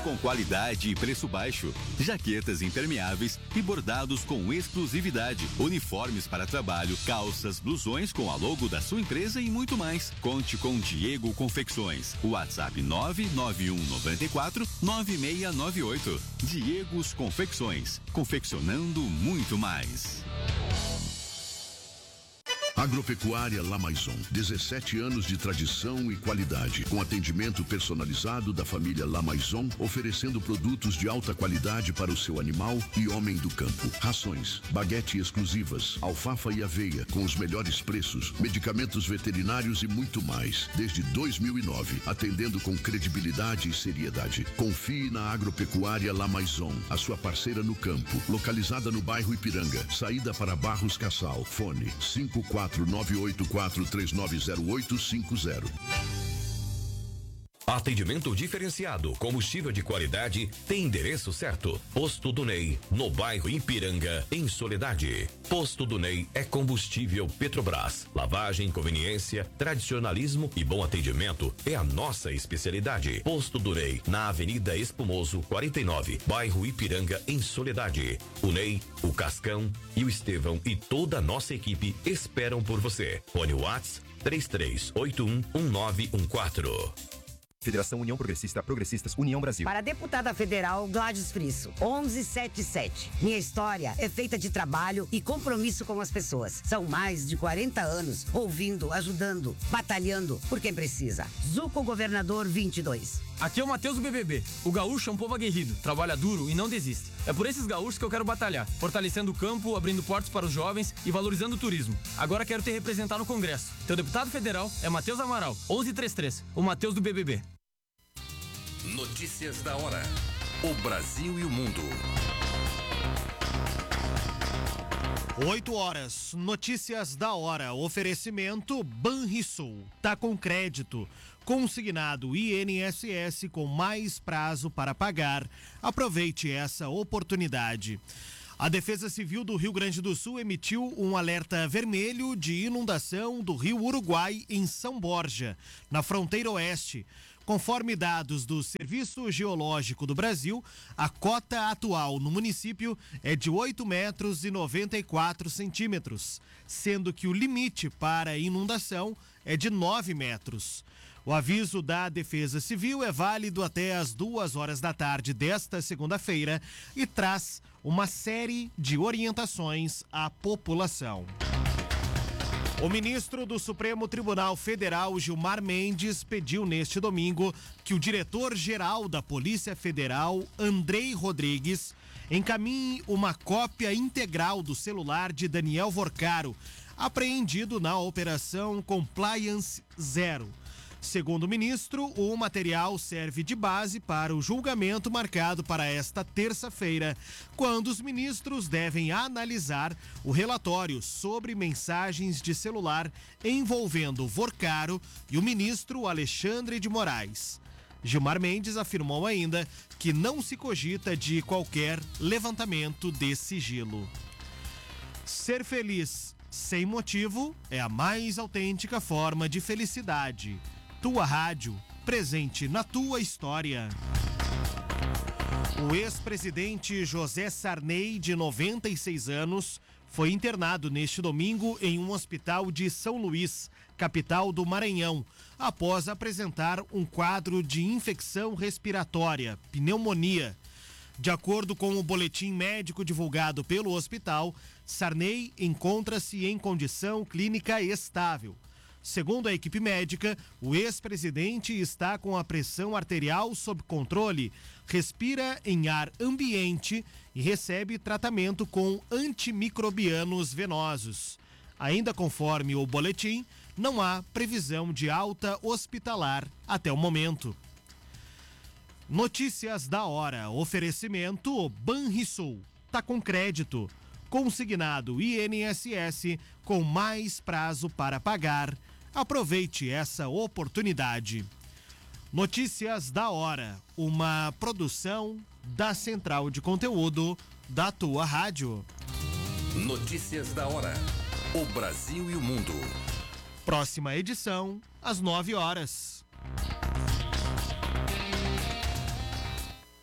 com qualidade e preço baixo. Jaquetas impermeáveis e bordados com exclusividade. Uniformes para trabalho, calças, blusões com a logo da sua empresa e muito mais. Conte com Diego Confecções. WhatsApp 99194-9698. Diego's Confecções. Confeccionando muito mais. Agropecuária La Maison, 17 anos de tradição e qualidade, com atendimento personalizado da família La Maison, oferecendo produtos de alta qualidade para o seu animal e homem do campo. Rações, baguete exclusivas, alfafa e aveia, com os melhores preços, medicamentos veterinários e muito mais. Desde 2009, atendendo com credibilidade e seriedade. Confie na Agropecuária La Maison, a sua parceira no campo, localizada no bairro Ipiranga, saída para Barros Cassal. Fone 54984390850. Atendimento diferenciado, combustível de qualidade, tem endereço certo. Posto do Ney, no bairro Ipiranga, em Soledade. Posto do Ney é combustível Petrobras. Lavagem, conveniência, tradicionalismo e bom atendimento é a nossa especialidade. Posto do Ney, na Avenida Espumoso, 49, bairro Ipiranga, em Soledade. O Ney, o Cascão e o Estevão e toda a nossa equipe esperam por você. Fone Whats 33811914. Federação União Progressista, Progressistas, União Brasil. Para a deputada federal Gladys Frisso, 1177. Minha história é feita de trabalho e compromisso com as pessoas. São mais de 40 anos ouvindo, ajudando, batalhando por quem precisa. Zuco Governador 22. Aqui é o Matheus do BBB. O gaúcho é um povo aguerrido, trabalha duro e não desiste. É por esses gaúchos que eu quero batalhar, fortalecendo o campo, abrindo portas para os jovens e valorizando o turismo. Agora quero te representar no Congresso. Teu deputado federal é Matheus Amaral, 1133, o Matheus do BBB. Notícias da hora. O Brasil e o mundo. 8 horas. Notícias da hora. Oferecimento Banrisul. Tá com crédito. Consignado INSS com mais prazo para pagar. Aproveite essa oportunidade. A Defesa Civil do Rio Grande do Sul emitiu um alerta vermelho de inundação do Rio Uruguai em São Borja, na fronteira oeste. Conforme dados do Serviço Geológico do Brasil, a cota atual no município é de 8 metros e 94 centímetros, sendo que o limite para inundação é de 9 metros. O aviso da Defesa Civil é válido até às 2 horas da tarde desta segunda-feira e traz uma série de orientações à população. O ministro do Supremo Tribunal Federal, Gilmar Mendes, pediu neste domingo que o diretor-geral da Polícia Federal, Andrei Rodrigues, encaminhe uma cópia integral do celular de Daniel Vorcaro, apreendido na Operação Compliance Zero. Segundo o ministro, o material serve de base para o julgamento marcado para esta terça-feira, quando os ministros devem analisar o relatório sobre mensagens de celular envolvendo Vorcaro e o ministro Alexandre de Moraes. Gilmar Mendes afirmou ainda que não se cogita de qualquer levantamento de sigilo. Ser feliz sem motivo é a mais autêntica forma de felicidade. Tua Rádio, presente na tua história. O ex-presidente José Sarney, de 96 anos, foi internado neste domingo em um hospital de São Luís, capital do Maranhão, após apresentar um quadro de infecção respiratória, pneumonia. De acordo com o boletim médico divulgado pelo hospital, Sarney encontra-se em condição clínica estável. Segundo a equipe médica, o ex-presidente está com a pressão arterial sob controle, respira em ar ambiente e recebe tratamento com antimicrobianos venosos. Ainda conforme o boletim, não há previsão de alta hospitalar até o momento. Notícias da hora. Oferecimento Banrisul. Tá com crédito. Consignado INSS com mais prazo para pagar. Aproveite essa oportunidade. Notícias da hora, uma produção da Central de Conteúdo da Tua Rádio. Notícias da hora. O Brasil e o mundo. Próxima edição, às 9 horas.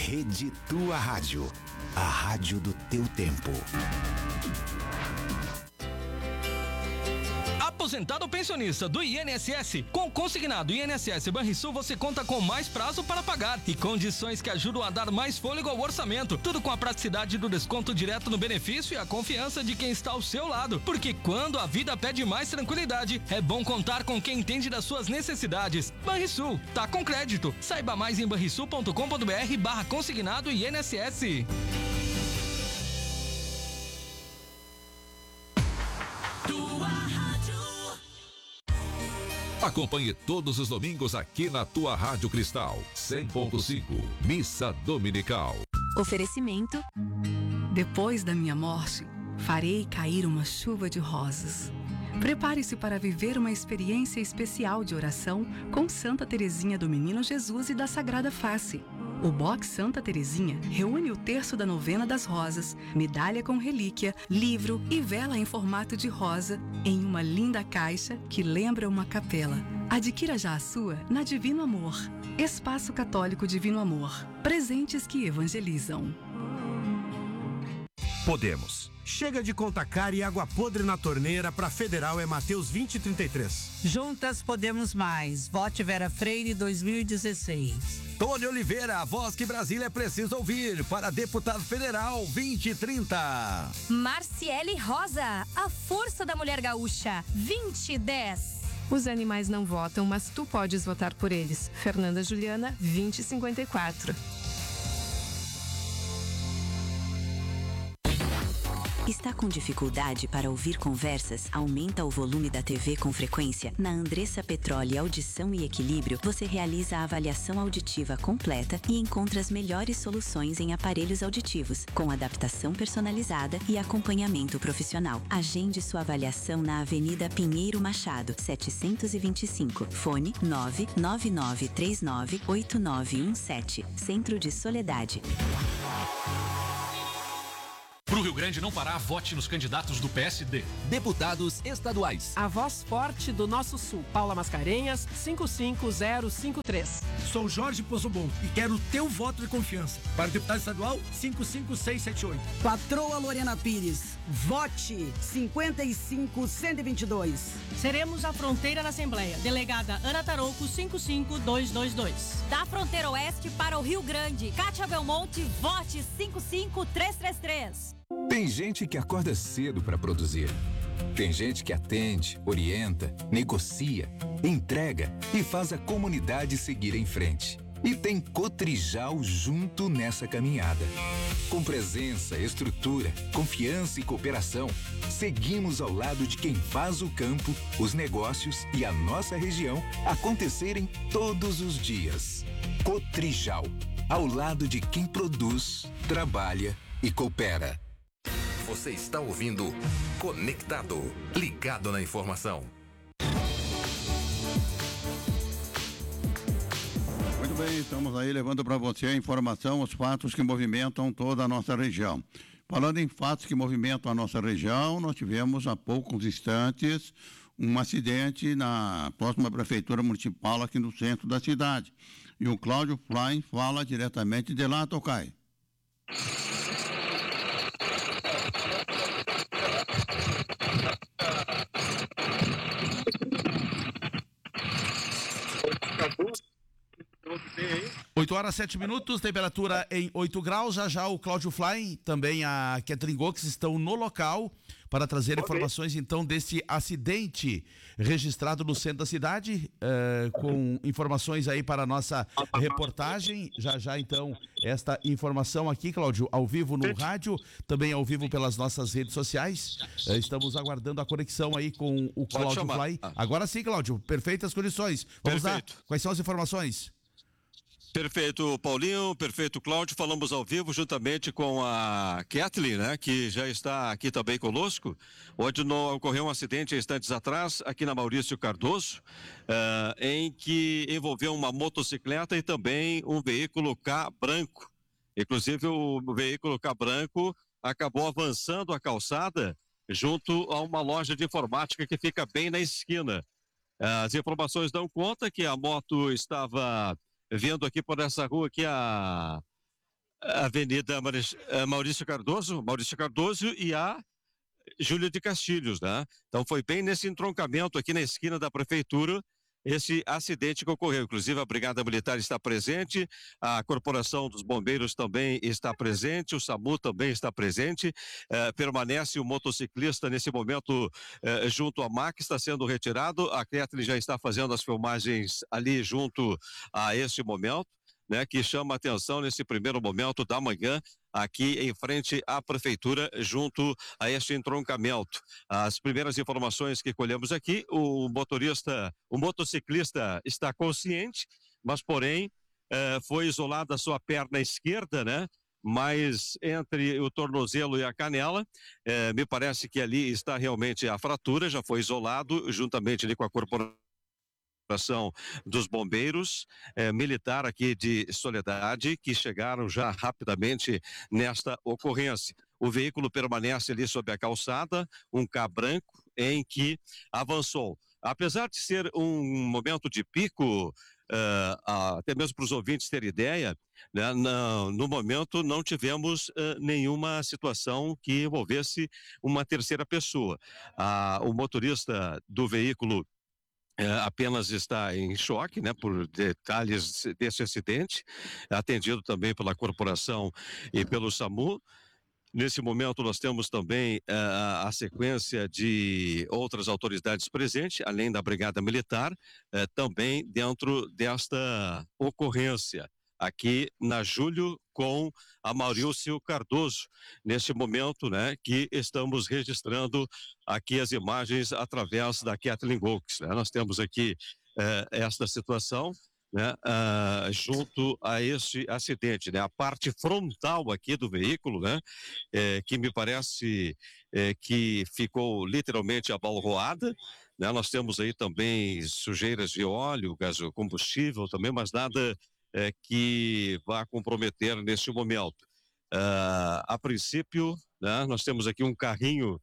Rede Tua Rádio, a rádio do teu tempo. Aposentado ou pensionista do INSS, com consignado INSS Banrisul você conta com mais prazo para pagar e condições que ajudam a dar mais fôlego ao orçamento. Tudo com a praticidade do desconto direto no benefício e a confiança de quem está ao seu lado. Porque quando a vida pede mais tranquilidade, é bom contar com quem entende das suas necessidades. Banrisul, tá com crédito. Saiba mais em banrisul.com.br/consignado INSS. Acompanhe todos os domingos aqui na tua Rádio Cristal 100.5, Missa Dominical. Oferecimento. Depois da minha morte, farei cair uma chuva de rosas. Prepare-se para viver uma experiência especial de oração com Santa Teresinha do Menino Jesus e da Sagrada Face. O Box Santa Teresinha reúne o terço da Novena das Rosas, medalha com relíquia, livro e vela em formato de rosa em uma linda caixa que lembra uma capela. Adquira já a sua na Divino Amor. Espaço Católico Divino Amor. Presentes que evangelizam. Podemos. Chega de conta cara e água podre na torneira. Para Federal é Mateus 2033. Juntas podemos mais. Vote Vera Freire 2016. Tony Oliveira, a voz que Brasília precisa ouvir. Para deputado federal 2030. Marciele Rosa, a força da mulher gaúcha 2010. Os animais não votam, mas tu podes votar por eles. Fernanda Juliana 2054. Está com dificuldade para ouvir conversas? Aumenta o volume da TV com frequência? Na Andressa Petróleo Audição e Equilíbrio, você realiza a avaliação auditiva completa e encontra as melhores soluções em aparelhos auditivos, com adaptação personalizada e acompanhamento profissional. Agende sua avaliação na Avenida Pinheiro Machado, 725. Fone 999398917. Centro de Soledade. Pro Rio Grande não parar, vote nos candidatos do PSD. Deputados estaduais. A voz forte do nosso sul. Paula Mascarenhas, 55053. Sou Jorge Pozobon e quero o teu voto de confiança. Para o deputado estadual, 55678. Patroa Lorena Pires. Vote 55122. Seremos a fronteira na Assembleia. Delegada Ana Tarouco, 55222. Da fronteira oeste para o Rio Grande. Kátia Belmonte, vote 55333. Tem gente que acorda cedo para produzir. Tem gente que atende, orienta, negocia, entrega e faz a comunidade seguir em frente. E tem Cotrijal junto nessa caminhada. Com presença, estrutura, confiança e cooperação, seguimos ao lado de quem faz o campo, os negócios e a nossa região acontecerem todos os dias. Cotrijal, ao lado de quem produz, trabalha e coopera. Você está ouvindo Conectado, ligado na informação. Muito bem, estamos aí levando para você a informação, os fatos que movimentam toda a nossa região. Falando em fatos que movimentam a nossa região, nós tivemos há poucos instantes um acidente na próxima prefeitura municipal aqui no centro da cidade. E o Cláudio Fly fala diretamente de lá, Tocai. 8h07, temperatura em 8 graus. Já o Cláudio Fly, também a Catherine Gox estão no local para trazer informações então desse acidente registrado no centro da cidade, com informações aí para a nossa reportagem. Já então esta informação aqui, Cláudio, ao vivo no rádio, também ao vivo pelas nossas redes sociais. Estamos aguardando a conexão aí com o Cláudio Fly. Agora sim, Cláudio, perfeitas condições. Vamos lá, quais são as informações? Perfeito, Paulinho, perfeito, Cláudio. Falamos ao vivo juntamente com a Kathleen, né, que já está aqui também conosco, onde ocorreu um acidente instantes atrás, aqui na Maurício Cardoso, em que envolveu uma motocicleta e também um veículo K branco. Inclusive, o veículo K branco acabou avançando a calçada junto a uma loja de informática que fica bem na esquina. As informações dão conta que a moto estava vindo aqui por essa rua aqui, a Avenida Maurício Cardoso e a Júlio de Castilhos, né? Então foi bem nesse entroncamento aqui na esquina da prefeitura esse acidente que ocorreu. Inclusive a Brigada Militar está presente, a Corporação dos Bombeiros também está presente, o SAMU também está presente, permanece o motociclista nesse momento junto à MAC, está sendo retirado, a Kathleen já está fazendo as filmagens ali junto a esse momento, né, que chama a atenção nesse primeiro momento da manhã, aqui em frente à prefeitura, junto a este entroncamento. As primeiras informações que colhemos aqui, o motociclista está consciente, mas porém foi isolada a sua perna esquerda, né? Mas entre o tornozelo e a canela, me parece que ali está realmente a fratura, já foi isolado, juntamente ali com a corporação dos bombeiros, militar aqui de Soledade, que chegaram já rapidamente nesta ocorrência. O veículo permanece ali sob a calçada, um K branco, em que avançou. Apesar de ser um momento de pico, até mesmo para os ouvintes terem ideia, né, no momento não tivemos nenhuma situação que envolvesse uma terceira pessoa. O motorista do veículo apenas está em choque, né, por detalhes desse acidente, atendido também pela corporação e pelo SAMU. Nesse momento nós temos também a sequência de outras autoridades presentes, além da Brigada Militar, também dentro desta ocorrência, aqui na Júlio com a Maurício Cardoso, nesse momento, né, que estamos registrando aqui as imagens através da Kathleen Golks, né? Nós temos aqui esta situação, né, junto a este acidente, né, a parte frontal aqui do veículo, né, que me parece que ficou literalmente abalroada, né? Nós temos aí também sujeiras de óleo, combustível também, mas nada que vá comprometer neste momento. A princípio, né, nós temos aqui um carrinho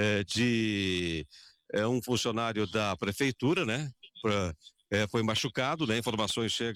de um funcionário da prefeitura, né, foi machucado, né, informações chegam